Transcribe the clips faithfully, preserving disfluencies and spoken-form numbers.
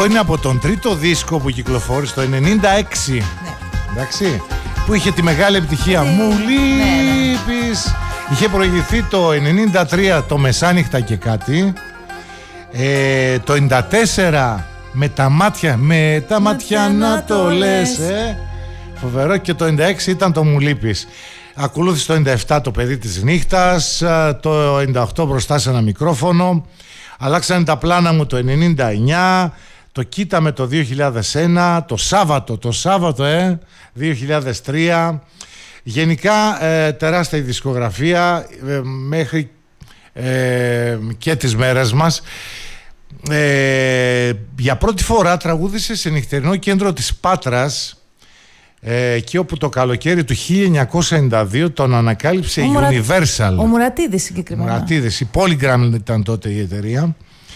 Αυτό είναι από τον τρίτο δίσκο που κυκλοφόρησε το ενενήντα έξι. Ναι. Εντάξει, που είχε τη μεγάλη επιτυχία. Μου λείπεις. Ναι, ναι. Είχε προηγηθεί το ενενήντα τρία το Μεσάνυχτα και κάτι. Ε, το ενενήντα τέσσερα με τα μάτια, με τα μάτια να το λες. Ε. Φοβερό. Και το ενενήντα έξι ήταν το Μου λείπεις. Ακολούθησε το ενενήντα επτά το Παιδί της Νύχτας. Το ενενήντα οκτώ Μπροστά σε ένα μικρόφωνο. Αλλάξανε τα πλάνα μου το ενενήντα εννιά. Το Κοίταμε το δύο χιλιάδες ένα. Το Σάββατο, το Σάββατο ε, δύο χιλιάδες τρία. Γενικά ε, τεράστια η δισκογραφία ε, μέχρι ε, και τις μέρες μας. Ε, για πρώτη φορά τραγούδισε σε νυχτερινό κέντρο της Πάτρας, ε, εκεί όπου το καλοκαίρι του χίλια εννιακόσια ενενήντα δύο τον ανακάλυψε η Universal. Ο Μουρατίδης συγκεκριμένα. Μουρατίδης, η Polygram ήταν τότε η εταιρεία.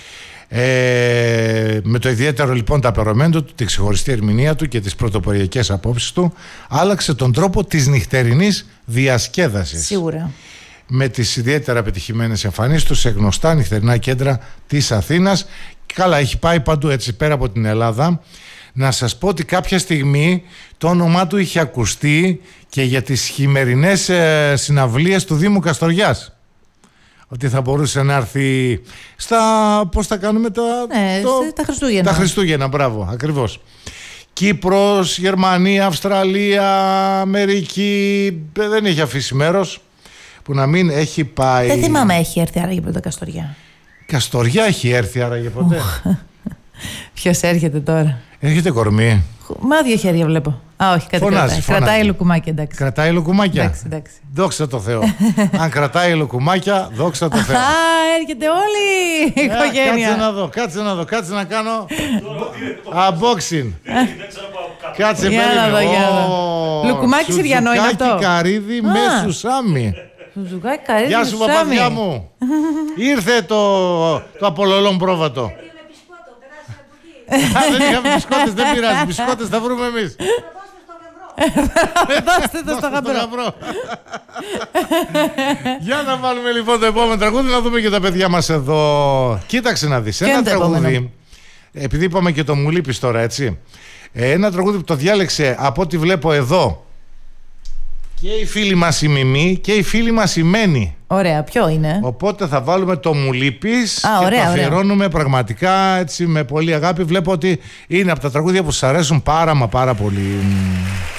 Ε, με το ιδιαίτερο λοιπόν ταπερωμένο του, τη ξεχωριστή ερμηνεία του και τις πρωτοποριακές απόψεις του, άλλαξε τον τρόπο της νυχτερινής διασκέδασης. Σίγουρα. Με τις ιδιαίτερα πετυχημένες εμφανίσεις του σε γνωστά νυχτερινά κέντρα της Αθήνας. Καλά, έχει πάει παντού έτσι πέρα από την Ελλάδα. Να σας πω ότι κάποια στιγμή το όνομά του είχε ακουστεί και για τις χειμερινές ε, συναυλίες του Δήμου Καστοριάς. Ότι θα μπορούσε να έρθει στα... πώς θα κάνουμε τα... Ναι, το, τα Χριστούγεννα. Τα Χριστούγεννα, μπράβο, ακριβώς. Κύπρος, Γερμανία, Αυστραλία, Αμερική, δεν έχει αφήσει μέρος που να μην έχει πάει. Δεν θυμάμαι, έχει έρθει άραγε ποτέ Καστοριά. Καστοριά έχει έρθει άραγε ποτέ. Ποιος έρχεται τώρα? Έρχεται κορμί. Μα δύο χέρια βλέπω. Α, όχι, κάτι φωνάζει, κρατάει. φωνάζει. Κρατάει λουκουμάκια, εντάξει. Κρατάει λουκουμάκια. Εντάξει, εντάξει. Δόξα τω Θεώ. Αν κρατάει λουκουμάκια, δόξα τω Θεώ. Α, έρχεται όλη η οικογένεια. Κάτσε να δω, κάτσε να δω, κάτσε να κάνω unboxing. Κάτσε, περίμενε. Λουκουμάκι Συριανό είναι αυτό? Σουζουκάκι καρύδι με σουσάμι. Σουζουκάκι καρύδι. Γεια σου παπαδιά μου. Ήρθε το απολολόν πρόβατο. Δεν είχαμε μπισκότες, δεν πειράζει. Μπισκότες θα βρούμε εμείς. Δώστε το στο γαμπρό. Για να βάλουμε λοιπόν το επόμενο τραγούδι, να δούμε και τα παιδιά μας εδώ. Κοίταξε να δεις. Ένα τραγούδι, επειδή είπαμε και το Μου λείπεις τώρα, έτσι. Ένα τραγούδι που το διάλεξε από ό,τι βλέπω εδώ και η φίλη μας η Μιμή και η φίλη μας η Μένη. Ωραία, ποιο είναι? Οπότε θα βάλουμε το Μου λείπεις και ωραία, το αφιερώνουμε ωραία. πραγματικά έτσι με πολύ αγάπη. Βλέπω ότι είναι από τα τραγούδια που σας αρέσουν πάρα μα πάρα πολύ.